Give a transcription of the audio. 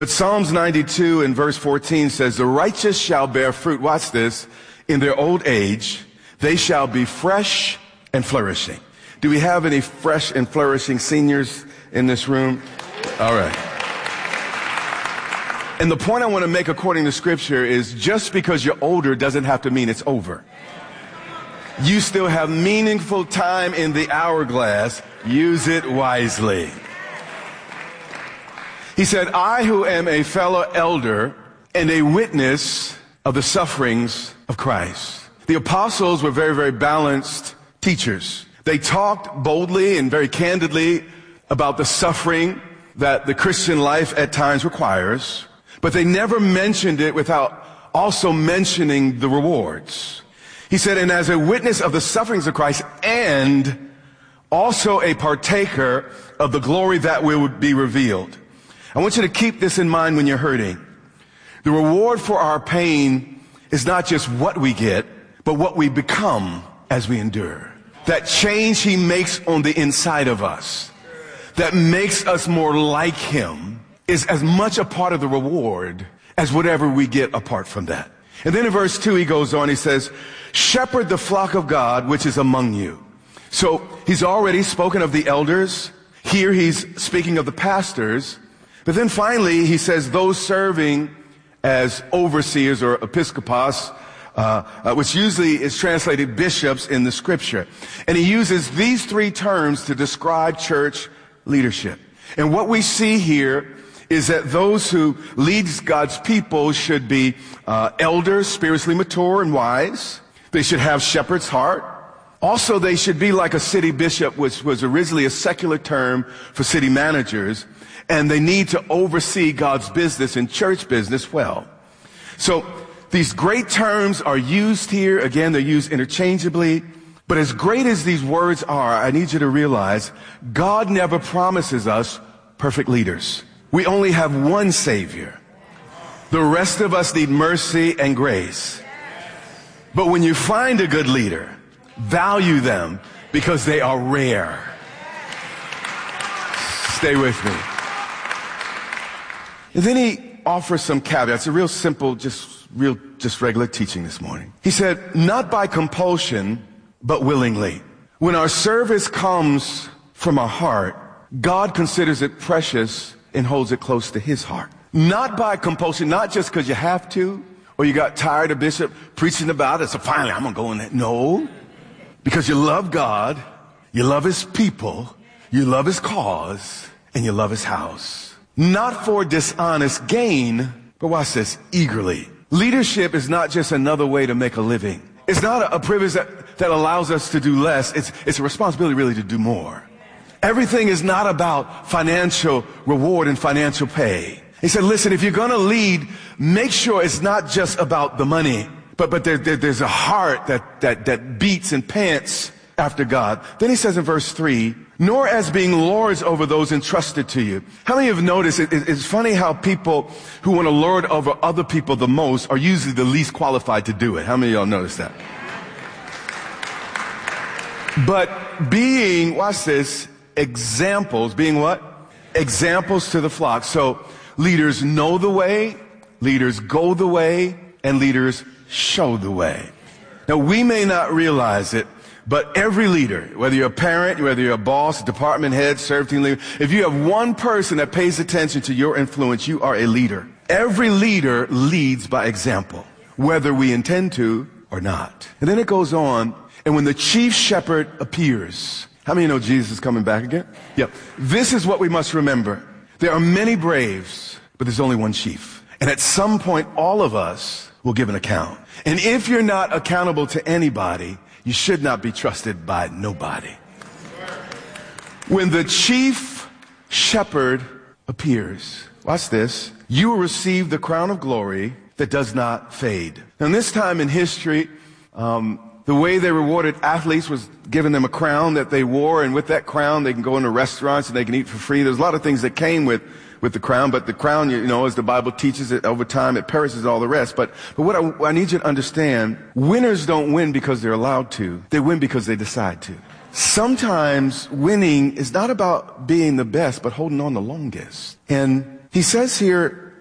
But Psalms 92 and verse 14 says, the righteous shall bear fruit, watch this, in their old age, they shall be fresh and flourishing. Do we have any fresh and flourishing seniors in this room? All right. And the point I want to make according to Scripture is just because you're older doesn't have to mean it's over. You still have meaningful time in the hourglass. Use it wisely. He said, I who am a fellow elder and a witness of the sufferings of Christ. The apostles were very, very balanced teachers. They talked boldly and very candidly about the suffering that the Christian life at times requires, but they never mentioned it without also mentioning the rewards. He said, and as a witness of the sufferings of Christ and also a partaker of the glory that will be revealed. I want you to keep this in mind when you're hurting. The reward for our pain is not just what we get, but what we become as we endure. That change he makes on the inside of us, that makes us more like him, is as much a part of the reward as whatever we get apart from that. And then in verse 2 he goes on, he says, shepherd the flock of God which is among you. So he's already spoken of the elders. Here he's speaking of the pastors. But then finally, he says those serving as overseers or episkopos, which usually is translated bishops in the Scripture. And he uses these three terms to describe church leadership. And what we see here is that those who lead God's people should be elders, spiritually mature and wise. They should have shepherd's heart. Also, they should be like a city bishop, which was originally a secular term for city managers. And they need to oversee God's business and church business well. So these great terms are used here. Again, they're used interchangeably. But as great as these words are, I need you to realize God never promises us perfect leaders. We only have one Savior. The rest of us need mercy and grace. But when you find a good leader, value them because they are rare. Stay with me. And then he offers some caveats, a real simple, just regular teaching this morning. He said, not by compulsion, but willingly. When our service comes from our heart, God considers it precious and holds it close to his heart. Not by compulsion, not just because you have to, or you got tired of Bishop preaching about it, so finally I'm going to go in there. No, because you love God, you love his people, you love his cause, and you love his house. Not for dishonest gain, but watch this, eagerly. Leadership is not just another way to make a living. It's not a privilege that allows us to do less. It's a responsibility really to do more. Everything is not about financial reward and financial pay. He said, listen, if you're going to lead, make sure it's not just about the money, but there's a heart that beats and pants after God. Then he says in verse 3, nor as being lords over those entrusted to you. How many have noticed it's funny how people who want to lord over other people the most are usually the least qualified to do it? How many of y'all notice that? But being, watch this, examples, being what? Examples to the flock. So leaders know the way, leaders go the way, and leaders show the way. Now we may not realize it, but every leader, whether you're a parent, whether you're a boss, department head, serve team leader, if you have one person that pays attention to your influence, you are a leader. Every leader leads by example, whether we intend to or not. And then it goes on, and when the chief shepherd appears, how many know Jesus is coming back again? Yeah. This is what we must remember. There are many braves, but there's only one chief. And at some point, all of us will give an account. And if you're not accountable to anybody, you should not be trusted by nobody. When the chief shepherd appears, watch this, you will receive the crown of glory that does not fade. Now, in this time in history, the way they rewarded athletes was giving them a crown that they wore, and with that crown they can go into restaurants and they can eat for free. There's a lot of things that came with the crown, but the crown, you know, as the Bible teaches it, over time it perishes all the rest. But what I need you to understand, winners don't win because they're allowed to. They win because they decide to. Sometimes winning is not about being the best, but holding on the longest. And he says here,